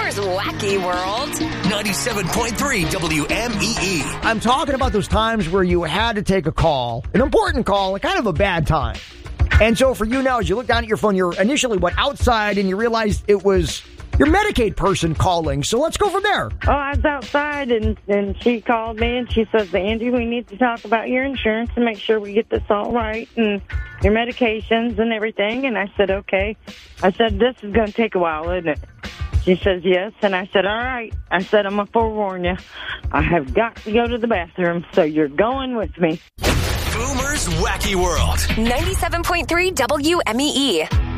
Boomer's Wacky World. 97.3 WMEE. I'm talking about those times where you had to take a call, an important call, and kind of a bad time. And so for you now, as you look down at your phone, you're initially outside and you realized it was your Medicaid person calling. So let's go from there. Oh, I was outside and she called me and she says, Angie, we need to talk about your insurance and make sure we get this all right and your medications and everything. And I said, okay. I said, this is going to take a while, isn't it? She says, yes. And I said, all right. I said, I'm going to forewarn you. I have got to go to the bathroom, so you're going with me. Boomer's Wacky World. 97.3 WMEE.